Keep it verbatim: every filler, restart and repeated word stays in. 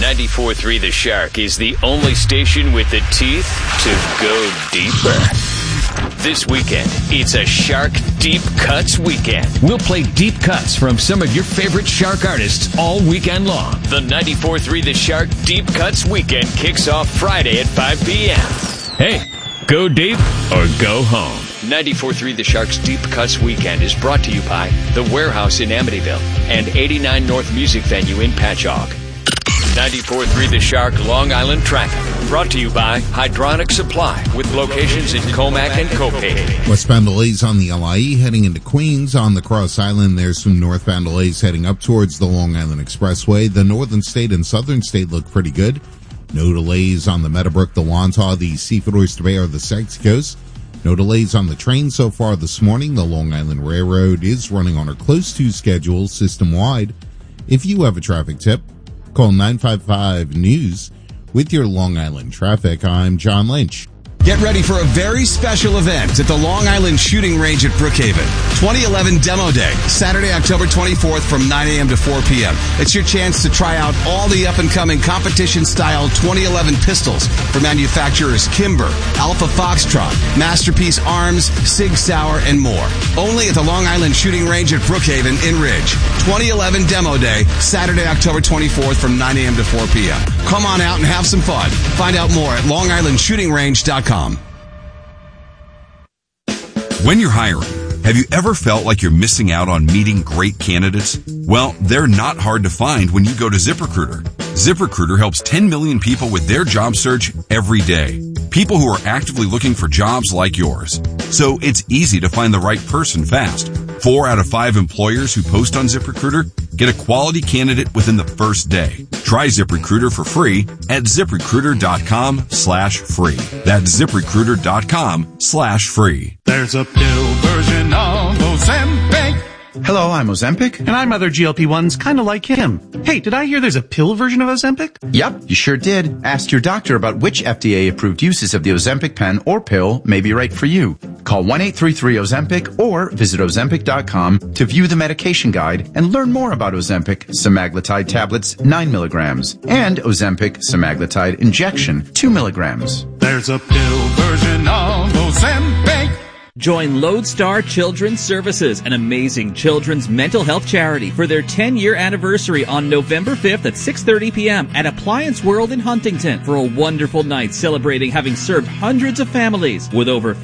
ninety-four point three The Shark is the only station with the teeth to go deeper. This weekend, it's a Shark Deep Cuts weekend. We'll play deep cuts from some of your favorite Shark artists all weekend long. The ninety-four point three The Shark Deep Cuts weekend kicks off Friday at five p.m. Hey, go deep or go home. ninety-four point three The Shark's Deep Cuts weekend is brought to you by The Warehouse in Amityville and eighty-nine North Music Venue in Patchogue. ninety-four point three The Shark Long Island traffic. Brought to you by Hydronic Supply with locations in Comac and Copay. Westbound delays on the L I E heading into Queens. On the Cross Island, there's some northbound delays heading up towards the Long Island Expressway. The Northern State and Southern State look pretty good. No delays on the Meadowbrook, the Wantagh, the Seafood Oyster Bay, or the Sexy Coast. No delays on the train so far this morning. The Long Island Railroad is running on or close to schedule system-wide. If you have a traffic tip, call nine five five News. With your Long Island traffic, I'm John Lynch. Get ready for a very special event at the Long Island Shooting Range at Brookhaven. twenty eleven Demo Day, Saturday, October twenty-fourth from nine a.m. to four p.m. It's your chance to try out all the up-and-coming competition-style twenty eleven pistols from manufacturers Kimber, Alpha Foxtrot, Masterpiece Arms, Sig Sauer, and more. Only at the Long Island Shooting Range at Brookhaven in Ridge. twenty eleven Demo Day, Saturday, October twenty-fourth from nine a.m. to four p.m. Come on out and have some fun. Find out more at long island shooting range dot com. When you're hiring, have you ever felt like you're missing out on meeting great candidates? Well, they're not hard to find when you go to ZipRecruiter. ZipRecruiter helps ten million people with their job search every day. People who are actively looking for jobs like yours. So it's easy to find the right person fast. Four out of five employers who post on ZipRecruiter get a quality candidate within the first day. Try ZipRecruiter for free at ZipRecruiter.com slash free. That's ZipRecruiter.com slash free. There's a pill version of Ozempic. Hello, I'm Ozempic. And I'm other G L P ones kind of like him. Hey, did I hear there's a pill version of Ozempic? Yep, you sure did. Ask your doctor about which F D A-approved uses of the Ozempic pen or pill may be right for you. Call one eight three three Ozempic or visit Ozempic dot com to view the medication guide and learn more about Ozempic semaglutide tablets nine milligrams and Ozempic semaglutide injection two milligrams. There's a pill version of Ozempic. Join Lodestar Children's Services, an amazing children's mental health charity, for their ten-year anniversary on November fifth at six thirty p.m. at Appliance World in Huntington for a wonderful night celebrating having served hundreds of families with over